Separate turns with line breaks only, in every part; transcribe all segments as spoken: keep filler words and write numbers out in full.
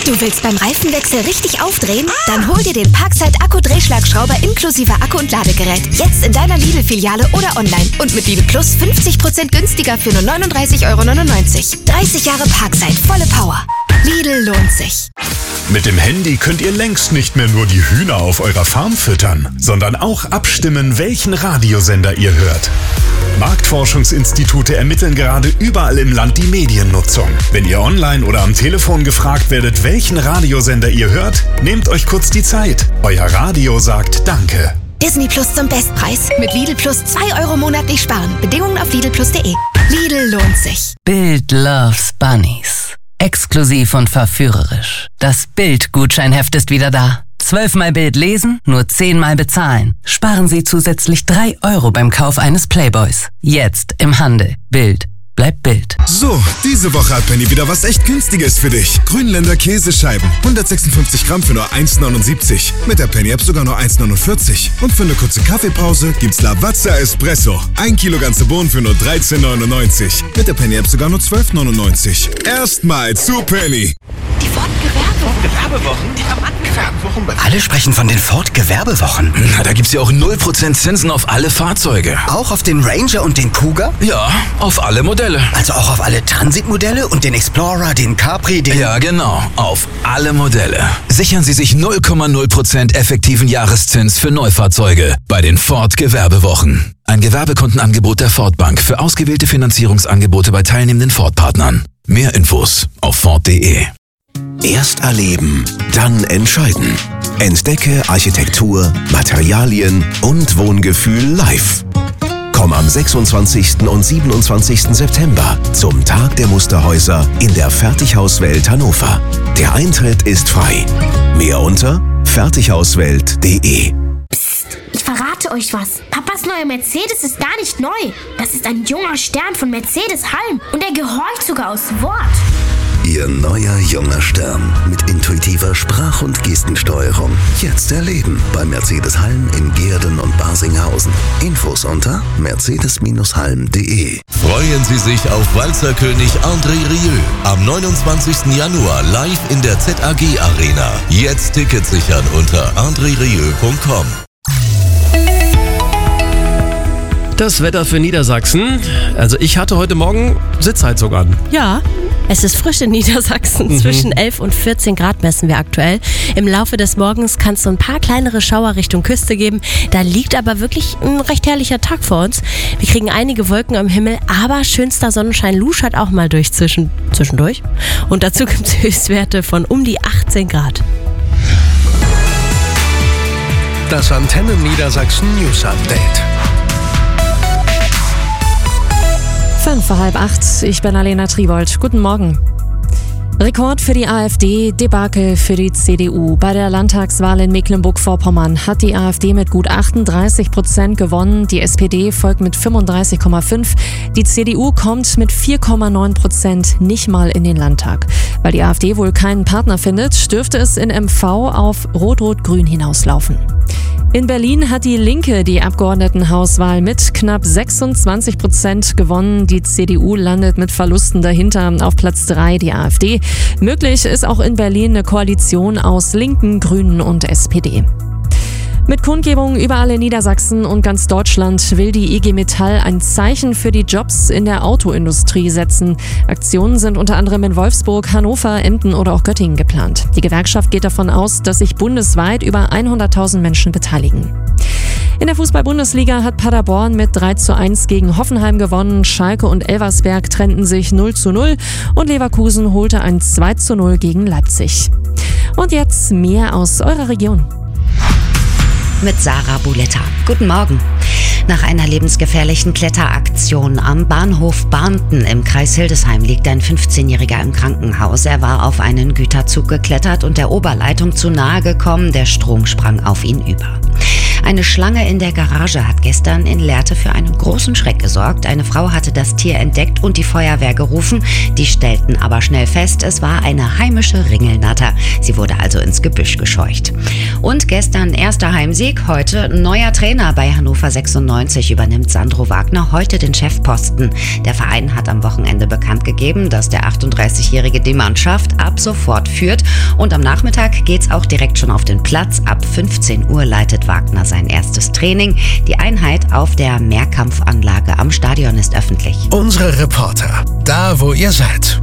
Du willst beim Reifenwechsel richtig aufdrehen? Dann hol dir den Parkside Akku-Drehschlagschrauber inklusive Akku und Ladegerät. Jetzt in deiner Lidl-Filiale oder online. Und mit Lidl Plus fünfzig Prozent günstiger für nur neununddreißig Euro neunundneunzig. dreißig Jahre Parkside, volle Power. Lidl lohnt sich.
Mit dem Handy könnt ihr längst nicht mehr nur die Hühner auf eurer Farm füttern, sondern auch abstimmen, welchen Radiosender ihr hört. Marktforschungsinstitute ermitteln gerade überall im Land die Mediennutzung. Wenn ihr online oder am Telefon gefragt werdet, welchen Radiosender ihr hört, nehmt euch kurz die Zeit. Euer Radio sagt Danke.
Disney Plus zum Bestpreis. Mit Lidl Plus zwei Euro monatlich sparen. Bedingungen auf lidl plus punkt de. Lidl lohnt sich.
Bild loves Bunnies. Exklusiv und verführerisch. Das Bild-Gutscheinheft ist wieder da. Zwölfmal Bild lesen, nur zehnmal bezahlen. Sparen Sie zusätzlich drei Euro beim Kauf eines Playboys. Jetzt im Handel. Bild. Bleibt Bild.
So, diese Woche hat Penny wieder was echt Günstiges für dich. Grünländer Käsescheiben. hundertsechsundfünfzig Gramm für nur eins neunundsiebzig. Mit der Penny-App sogar nur eins neunundvierzig. Und für eine kurze Kaffeepause gibt's Lavazza Espresso. Ein Kilo ganze Bohnen für nur dreizehn neunundneunzig. Mit der Penny-App sogar nur zwölf neunundneunzig. Erstmal zu Penny.
Die Ford Gewerbewochen. Gewerbewochen? Die am Gewerbewochen.
Alle sprechen von den Ford Gewerbewochen.
Na, da gibt's ja auch null Prozent Zinsen auf alle Fahrzeuge.
Auch auf den Ranger und den Cougar?
Ja, auf alle Modelle.
Also auch auf alle Transitmodelle und den Explorer, den Capri, den...
Ja, genau. Auf alle Modelle. Sichern Sie sich null Komma null Prozent effektiven Jahreszins für Neufahrzeuge bei den Ford Gewerbewochen. Ein Gewerbekontenangebot der Ford Bank für ausgewählte Finanzierungsangebote bei teilnehmenden Ford-Partnern. Mehr Infos auf ford punkt de.
Erst erleben, dann entscheiden. Entdecke Architektur, Materialien und Wohngefühl live. Komm am sechsundzwanzigsten und siebenundzwanzigsten September zum Tag der Musterhäuser in der Fertighauswelt Hannover. Der Eintritt ist frei. Mehr unter fertighauswelt punkt de.
Psst, ich verrate euch was. Papas neuer Mercedes ist gar nicht neu. Das ist ein junger Stern von Mercedes-Halm und er gehorcht sogar aus Wort.
Ihr neuer junger Stern mit intuitiver Sprach- und Gestensteuerung. Jetzt erleben bei Mercedes-Halm in Gehrden und Barsinghausen. Infos unter mercedes Halm punkt de.
Freuen Sie sich auf Walzerkönig André Rieu am neunundzwanzigsten Januar live in der Z A G Arena. Jetzt Tickets sichern unter andre rieu punkt com.
Das Wetter für Niedersachsen. Also ich hatte heute Morgen Sitzheizung an.
Ja, es ist frisch in Niedersachsen. Mhm. Zwischen elf und vierzehn Grad messen wir aktuell. Im Laufe des Morgens kann es so ein paar kleinere Schauer Richtung Küste geben. Da liegt aber wirklich ein recht herrlicher Tag vor uns. Wir kriegen einige Wolken am Himmel, aber schönster Sonnenschein luschert auch mal durch zwischen, zwischendurch. Und dazu gibt es Höchstwerte von um die achtzehn Grad.
Das Antenne Niedersachsen News Update.
Fünf vor halb acht, ich bin Alena Tribold. Guten Morgen. Rekord für die AfD, Debakel für die C D U. Bei der Landtagswahl in Mecklenburg-Vorpommern hat die AfD mit gut achtunddreißig Prozent gewonnen, die S P D folgt mit fünfunddreißig Komma fünf, die C D U kommt mit vier Komma neun Prozent nicht mal in den Landtag. Weil die AfD wohl keinen Partner findet, dürfte es in M V auf Rot-Rot-Grün hinauslaufen. In Berlin hat die Linke die Abgeordnetenhauswahl mit knapp sechsundzwanzig Prozent gewonnen. Die C D U landet mit Verlusten dahinter, auf Platz drei die AfD. Möglich ist auch in Berlin eine Koalition aus Linken, Grünen und S P D. Mit Kundgebungen überall in Niedersachsen und ganz Deutschland will die I G Metall ein Zeichen für die Jobs in der Autoindustrie setzen. Aktionen sind unter anderem in Wolfsburg, Hannover, Emden oder auch Göttingen geplant. Die Gewerkschaft geht davon aus, dass sich bundesweit über hunderttausend Menschen beteiligen. In der Fußball-Bundesliga hat Paderborn mit drei zu eins gegen Hoffenheim gewonnen. Schalke und Elversberg trennten sich null zu null und Leverkusen holte ein zwei zu null gegen Leipzig. Und jetzt mehr aus eurer Region.
Mit Sarah Buletta. Guten Morgen. Nach einer lebensgefährlichen Kletteraktion am Bahnhof Barnten im Kreis Hildesheim liegt ein fünfzehnjähriger im Krankenhaus. Er war auf einen Güterzug geklettert und der Oberleitung zu nahe gekommen. Der Strom sprang auf ihn über. Eine Schlange in der Garage hat gestern in Lehrte für einen großen Schreck gesorgt. Eine Frau hatte das Tier entdeckt und die Feuerwehr gerufen. Die stellten aber schnell fest, es war eine heimische Ringelnatter. Sie wurde also ins Gebüsch gescheucht. Und gestern erster Heimsieg, heute neuer Trainer bei Hannover sechsundneunzig übernimmt Sandro Wagner heute den Chefposten. Der Verein hat am Wochenende bekannt gegeben, dass der achtunddreißigjährige die Mannschaft ab sofort führt. Und am Nachmittag geht's auch direkt schon auf den Platz. Ab fünfzehn Uhr leitet Wagner sein erstes Training. Die Einheit auf der Mehrkampfanlage am Stadion ist öffentlich.
Unsere Reporter, da wo ihr seid.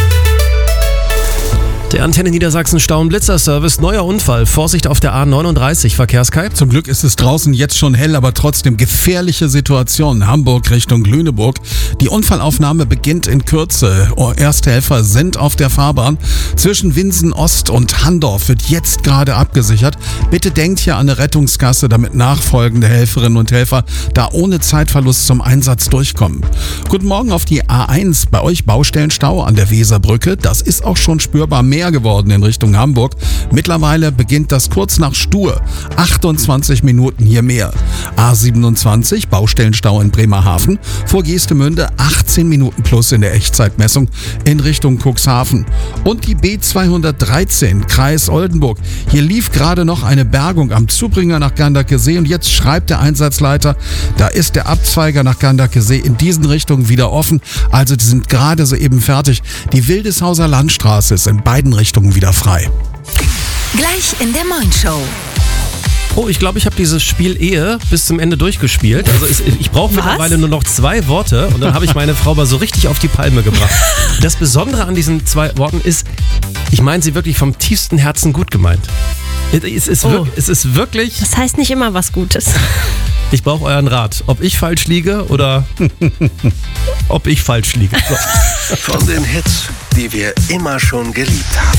Der Antenne Niedersachsen Stau- und Blitzerservice, neuer Unfall. Vorsicht auf der A neununddreißig, Verkehrskei.
Zum Glück ist es draußen jetzt schon hell, aber trotzdem gefährliche Situation. Hamburg Richtung Lüneburg. Die Unfallaufnahme beginnt in Kürze. Ersthelfer sind auf der Fahrbahn. Zwischen Winsen Ost und Handorf wird jetzt gerade abgesichert. Bitte denkt hier an eine Rettungsgasse, damit nachfolgende Helferinnen und Helfer da ohne Zeitverlust zum Einsatz durchkommen. Guten Morgen auf die A eins. Bei euch Baustellenstau an der Weserbrücke. Das ist auch schon spürbar mehr geworden in Richtung Hamburg. Mittlerweile beginnt das kurz nach Stur. achtundzwanzig Minuten hier mehr. A siebenundzwanzig, Baustellenstau in Bremerhaven. Vor Geestemünde achtzehn Minuten plus in der Echtzeitmessung in Richtung Cuxhaven. Und die B zweihundertdreizehn, Kreis Oldenburg. Hier lief gerade noch eine Bergung am Zubringer nach Gandakesee und jetzt schreibt der Einsatzleiter, da ist der Abzweiger nach Gandakesee in diesen Richtungen wieder offen. Also die sind gerade soeben fertig. Die Wildeshauser Landstraße ist in beiden Richtungen wieder frei.
Gleich in der Moin-Show.
Oh, ich glaube, ich habe dieses Spiel Ehe bis zum Ende durchgespielt. Also es, ich brauche mittlerweile nur noch zwei Worte und dann habe ich meine Frau mal so richtig auf die Palme gebracht. Das Besondere an diesen zwei Worten ist, ich meine sie wirklich vom tiefsten Herzen gut gemeint. Es ist,
Oh.
wir, es ist wirklich...
Das heißt nicht immer was Gutes.
Ich brauche euren Rat, ob ich falsch liege oder ob ich falsch liege. So.
Von den Hits, die wir immer schon geliebt haben.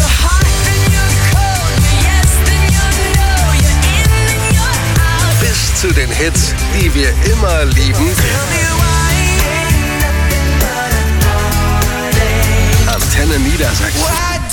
Bis zu den Hits, die wir immer lieben. Antenne Niedersachsen.